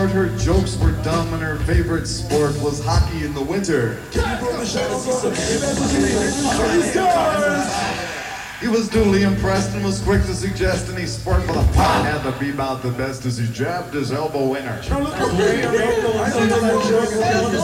short, her jokes were dumb, and her favorite sport was hockey in the winter. He was duly impressed and was quick to suggest any sport, but the puck had to be about the best as he jabbed his elbow in her.